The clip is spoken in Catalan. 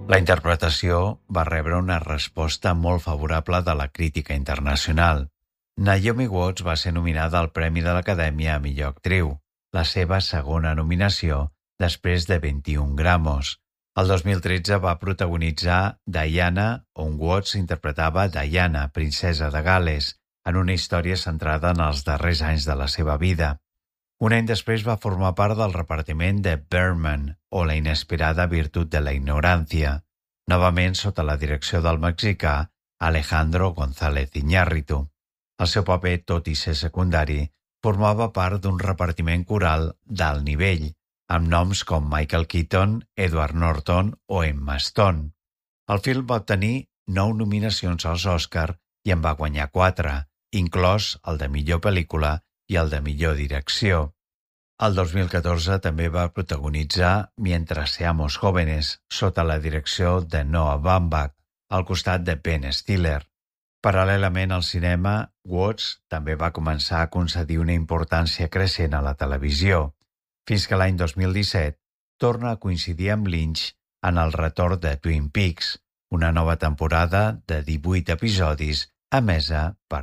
La interpretació va rebre una resposta molt favorable de la crítica internacional. Naomi Watts va ser nominada al Premi de l'Acadèmia a millor actriu, la seva segona nominació després de 21 Grammys. El 2013 va protagonitzar Diana, on Watts interpretava Diana, princesa de Gal·les, en una història centrada en els darrers anys de la seva vida. Un any després va formar part del repartiment de Birdman, o La inesperada virtut de la ignorància, novament sota la direcció del mexicà Alejandro González Iñárritu. El seu paper, tot i ser secundari, formava part d'un repartiment coral d'alt nivell, amb noms com Michael Keaton, Edward Norton o Emma Stone. El film va obtenir 9 nominacions als Oscar i en va guanyar 4, inclòs el de millor pel·lícula i el de millor direcció. El 2014 també va protagonitzar Mientras seamos jóvenes, sota la direcció de Noah Baumbach, al costat de Ben Stiller. Paral·lelament al cinema, Watts també va començar a concedir una importància creixent a la televisió, fins que l'any 2017 torna a coincidir amb Lynch en el retorn de Twin Peaks, una nova temporada de 18 episodis emesa per